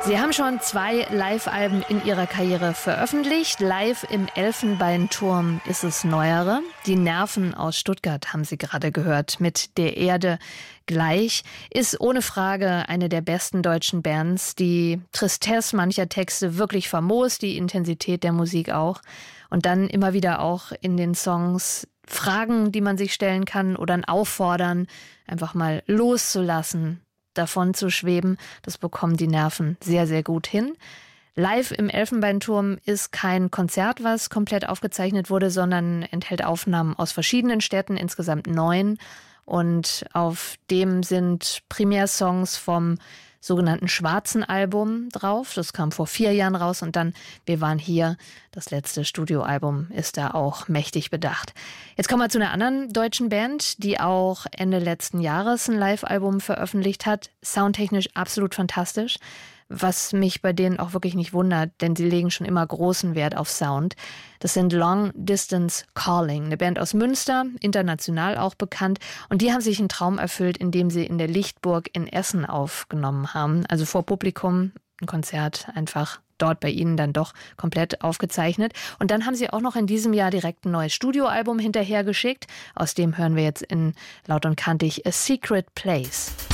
Sie haben schon 2 Live-Alben in ihrer Karriere veröffentlicht. Live im Elfenbeinturm ist es neuere. Die Nerven aus Stuttgart haben Sie gerade gehört. Mit der Erde gleich ist ohne Frage eine der besten deutschen Bands. Die Tristesse mancher Texte wirklich famos, die Intensität der Musik auch. Und dann immer wieder auch in den Songs Fragen, die man sich stellen kann oder ein Auffordern, einfach mal loszulassen, davon zu schweben. Das bekommen die Nerven sehr, sehr gut hin. Live im Elfenbeinturm ist kein Konzert, was komplett aufgezeichnet wurde, sondern enthält Aufnahmen aus verschiedenen Städten, insgesamt 9. Und auf dem sind Primärsongs vom sogenannten Schwarzen Album drauf. Das kam vor 4 Jahren raus und dann Wir waren hier. Das letzte Studioalbum ist da auch mächtig bedacht. Jetzt kommen wir zu einer anderen deutschen Band, die auch Ende letzten Jahres ein Live-Album veröffentlicht hat. Soundtechnisch absolut fantastisch. Was mich bei denen auch wirklich nicht wundert, denn sie legen schon immer großen Wert auf Sound. Das sind Long Distance Calling, eine Band aus Münster, international auch bekannt. Und die haben sich einen Traum erfüllt, indem sie in der Lichtburg in Essen aufgenommen haben. Also vor Publikum, ein Konzert einfach dort bei ihnen dann doch komplett aufgezeichnet. Und dann haben sie auch noch in diesem Jahr direkt ein neues Studioalbum hinterhergeschickt. Aus dem hören wir jetzt in Laut und Kantig A Secret Place.